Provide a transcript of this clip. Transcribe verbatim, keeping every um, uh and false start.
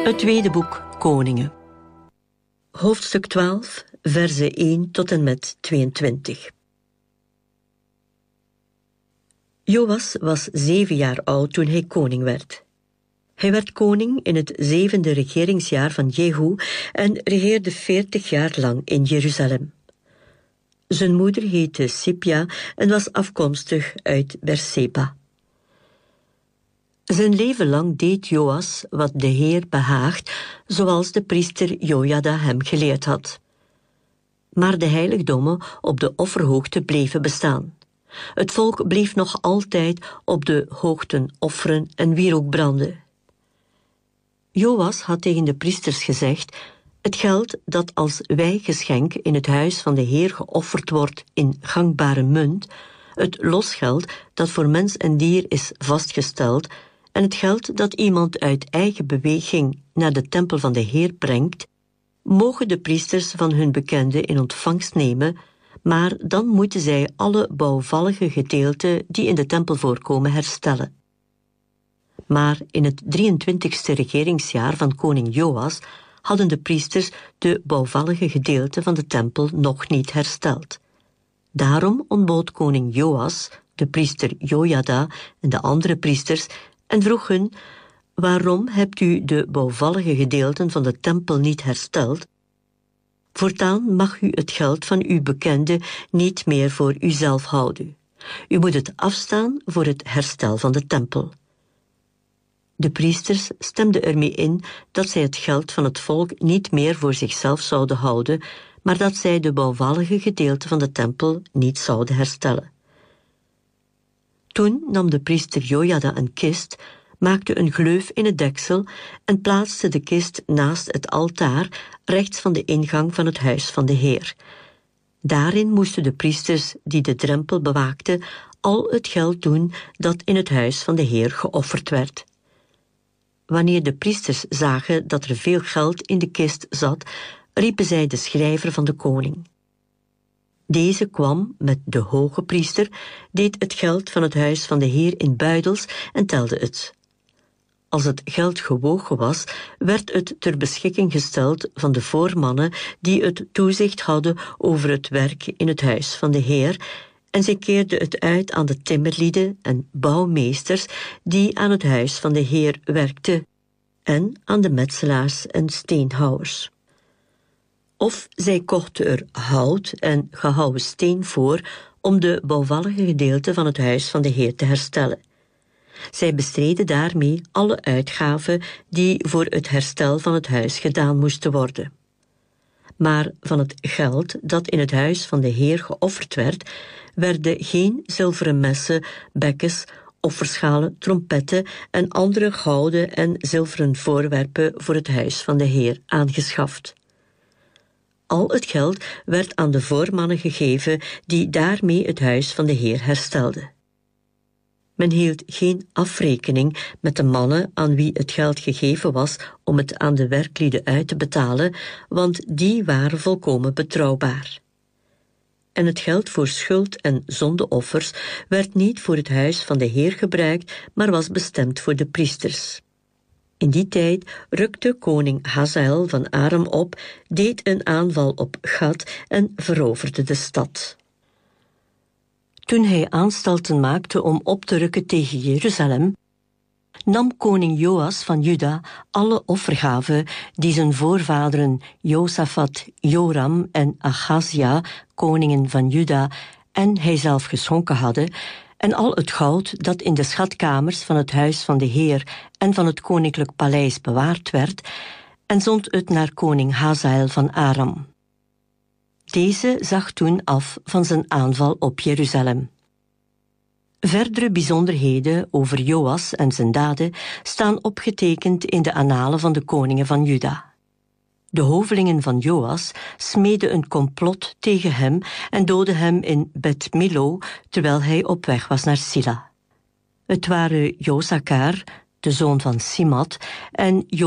Het tweede boek Koningen. Hoofdstuk twaalf, verzen één tot en met tweeëntwintig. Joas was zeven jaar oud toen hij koning werd. Hij werd koning in het zevende regeringsjaar van Jehu en regeerde veertig jaar lang in Jeruzalem. Zijn moeder heette Sipja en was afkomstig uit Berseba. Zijn leven lang deed Joas wat de Heer behaagt, zoals de priester Jojada hem geleerd had. Maar de heiligdommen op de offerhoogte bleven bestaan. Het volk bleef nog altijd op de hoogten offeren en wierook branden. Joas had tegen de priesters gezegd: het geld dat als wijgeschenk in het huis van de Heer geofferd wordt in gangbare munt, het losgeld dat voor mens en dier is vastgesteld, en het geld dat iemand uit eigen beweging naar de tempel van de Heer brengt, mogen de priesters van hun bekenden in ontvangst nemen, maar dan moeten zij alle bouwvallige gedeelten die in de tempel voorkomen herstellen. Maar in het drieëntwintigste regeringsjaar van koning Joas hadden de priesters de bouwvallige gedeelten van de tempel nog niet hersteld. Daarom ontbood koning Joas de priester Jojada en de andere priesters en vroeg hun: waarom hebt u de bouwvallige gedeelten van de tempel niet hersteld? Voortaan mag u het geld van uw bekende niet meer voor uzelf houden. U moet het afstaan voor het herstel van de tempel. De priesters stemden ermee in dat zij het geld van het volk niet meer voor zichzelf zouden houden, maar dat zij de bouwvallige gedeelten van de tempel niet zouden herstellen. Toen nam de priester Jojada een kist, maakte een gleuf in het deksel en plaatste de kist naast het altaar, rechts van de ingang van het huis van de Heer. Daarin moesten de priesters die de drempel bewaakten al het geld doen dat in het huis van de Heer geofferd werd. Wanneer de priesters zagen dat er veel geld in de kist zat, riepen zij de schrijver van de koning. Deze kwam met de hoge priester, deed het geld van het huis van de Heer in buidels en telde het. Als het geld gewogen was, werd het ter beschikking gesteld van de voormannen die het toezicht hadden over het werk in het huis van de Heer, en zij keerden het uit aan de timmerlieden en bouwmeesters die aan het huis van de Heer werkten, en aan de metselaars en steenhouwers. Of zij kochten er hout en gehouwen steen voor om de bouwvallige gedeelten van het huis van de Heer te herstellen. Zij bestreden daarmee alle uitgaven die voor het herstel van het huis gedaan moesten worden. Maar van het geld dat in het huis van de Heer geofferd werd, werden geen zilveren messen, bekkens, offerschalen, trompetten en andere gouden en zilveren voorwerpen voor het huis van de Heer aangeschaft. Al het geld werd aan de voormannen gegeven die daarmee het huis van de Heer herstelden. Men hield geen afrekening met de mannen aan wie het geld gegeven was om het aan de werklieden uit te betalen, want die waren volkomen betrouwbaar. En het geld voor schuld- en zondeoffers werd niet voor het huis van de Heer gebruikt, maar was bestemd voor de priesters. In die tijd rukte koning Hazael van Aram op, deed een aanval op Gad en veroverde de stad. Toen hij aanstalten maakte om op te rukken tegen Jeruzalem, nam koning Joas van Juda alle offergaven die zijn voorvaderen Josafat, Joram en Achazia, koningen van Juda, en hijzelf geschonken hadden, en al het goud dat in de schatkamers van het huis van de Heer en van het koninklijk paleis bewaard werd, en zond het naar koning Hazael van Aram. Deze zag toen af van zijn aanval op Jeruzalem. Verdere bijzonderheden over Joas en zijn daden staan opgetekend in de annalen van de koningen van Juda. De hovelingen van Joas smeden een complot tegen hem en doodden hem in Bet-Milo terwijl hij op weg was naar Sila. Het waren Josakar, de zoon van Simat, en